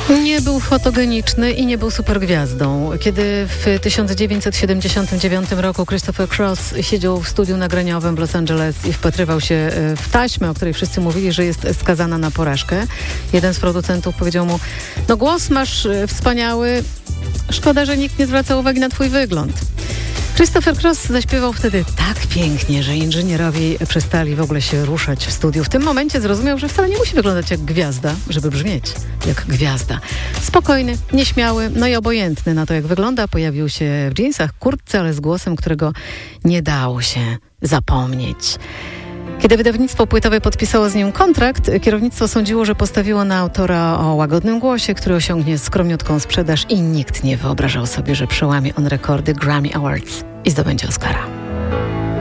Nie był fotogeniczny i nie był supergwiazdą. Kiedy w 1979 roku Christopher Cross siedział w studiu nagraniowym w Los Angeles i wpatrywał się w taśmę, o której wszyscy mówili, że jest skazana na porażkę, jeden z producentów powiedział mu: no głos masz wspaniały, szkoda, że nikt nie zwraca uwagi na twój wygląd. Christopher Cross zaśpiewał wtedy tak pięknie, że inżynierowie przestali w ogóle się ruszać w studiu. W tym momencie zrozumiał, że wcale nie musi wyglądać jak gwiazda, żeby brzmieć jak gwiazda. Spokojny, nieśmiały, no i obojętny na to, jak wygląda. Pojawił się w dżinsach, kurtce, ale z głosem, którego nie dało się zapomnieć. Kiedy wydawnictwo płytowe podpisało z nim kontrakt, kierownictwo sądziło, że postawiło na autora o łagodnym głosie, który osiągnie skromniutką sprzedaż, i nikt nie wyobrażał sobie, że przełamie on rekordy Grammy Awards i zdobędzie Oscara.